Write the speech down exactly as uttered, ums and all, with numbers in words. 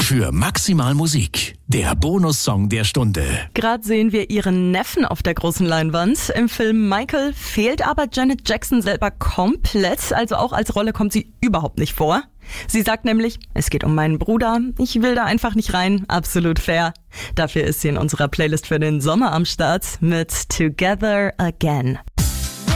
für Maximal Musik, der Bonussong der Stunde. Gerade sehen wir ihren Neffen auf der großen Leinwand. Im Film Michael fehlt aber Janet Jackson selber komplett, also auch als Rolle kommt sie überhaupt nicht vor. Sie sagt nämlich, es geht um meinen Bruder, ich will da einfach nicht rein, absolut fair. Dafür ist sie in unserer Playlist für den Sommer am Start mit Together Again.